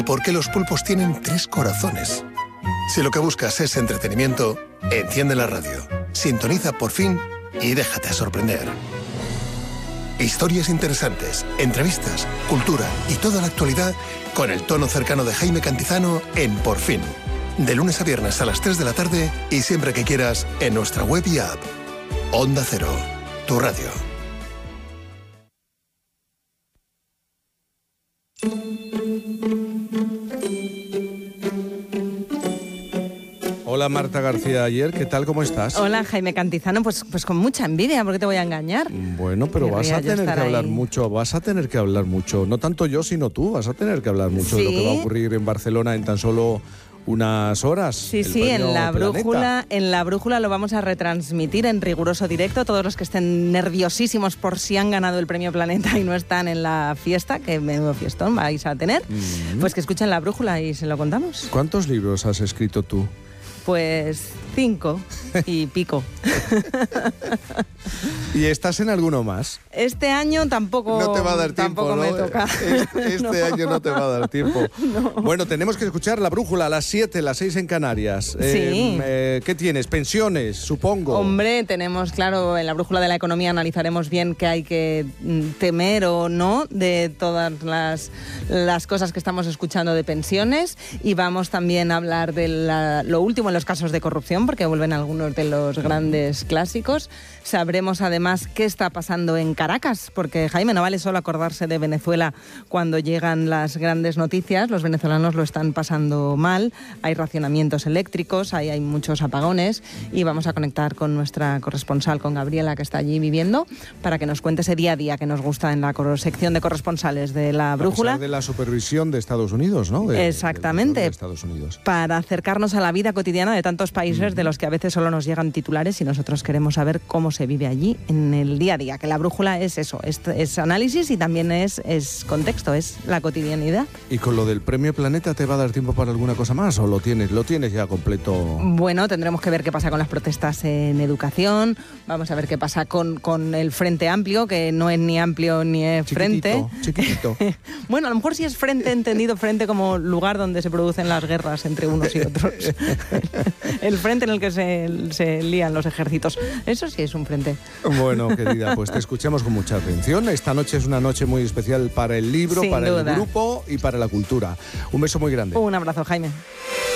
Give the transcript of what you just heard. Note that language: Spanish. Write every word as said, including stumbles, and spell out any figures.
por qué los pulpos tienen tres corazones. Si lo que buscas es entretenimiento, enciende la radio, sintoniza Por Fin y déjate sorprender. Historias interesantes, entrevistas, cultura y toda la actualidad con el tono cercano de Jaime Cantizano en Por Fin. De lunes a viernes a las tres de la tarde y siempre que quieras en nuestra web y app. Onda Cero, tu radio. Hola Marta García Ayer, ¿qué tal? ¿Cómo estás? Hola Jaime Cantizano, pues, pues con mucha envidia, porque te voy a engañar. Bueno, pero vas a tener que hablar ahí. mucho, vas a tener que hablar mucho, no tanto yo sino tú, vas a tener que hablar mucho ¿Sí? de lo que va a ocurrir en Barcelona en tan solo unas horas. Sí, sí, en la brújula, en la brújula lo vamos a retransmitir en riguroso directo. Todos los que estén nerviosísimos por si han ganado el premio Planeta y no están en la fiesta, que menudo fiestón vais a tener, mm-hmm. pues que escuchen la brújula y se lo contamos. ¿Cuántos libros has escrito tú? Pues cinco y pico. ¿Y estás en alguno más? Este año tampoco, no te va a dar tiempo, tampoco ¿no? me toca. Este, este no. año no te va a dar tiempo. No. Bueno, tenemos que escuchar la brújula a las siete, las seis en Canarias. Sí. Eh, eh, ¿Qué tienes? Pensiones, supongo. Hombre, tenemos, claro, en la brújula de la economía analizaremos bien qué hay que temer o no de todas las, las cosas que estamos escuchando de pensiones, y vamos también a hablar de la, lo último en los casos de corrupción, porque vuelven algunos de los grandes clásicos. Sabremos además qué está pasando en Caracas, porque Jaime, no vale solo acordarse de Venezuela cuando llegan las grandes noticias. Los venezolanos lo están pasando mal, hay racionamientos eléctricos, hay, hay muchos apagones, y vamos a conectar con nuestra corresponsal, con Gabriela, que está allí viviendo, para que nos cuente ese día a día que nos gusta en la sección de corresponsales de la brújula. A pesar de la supervisión de Estados Unidos, ¿no? De, Exactamente. De Estados Unidos. Para acercarnos a la vida cotidiana de tantos países mm. de los que a veces solo nos llegan titulares, y nosotros queremos saber cómo se vive allí en el día a día, que la brújula es eso, es, es análisis y también es, es contexto, es la cotidianidad. ¿Y con lo del Premio Planeta te va a dar tiempo para alguna cosa más o lo tienes, lo tienes ya completo? Bueno, tendremos que ver qué pasa con las protestas en educación, vamos a ver qué pasa con, con el Frente Amplio, que no es ni amplio ni es chiquitito, frente. Chiquitito. Bueno, a lo mejor sí es frente, entendido frente como lugar donde se producen las guerras entre unos y otros. El frente en el que se, se lían los ejércitos. Eso sí es un frente. Bueno, querida, pues te escuchamos con mucha atención. Esta noche es una noche muy especial para el libro, Sin para duda. el grupo y para la cultura. Un beso muy grande. Un abrazo, Jaime.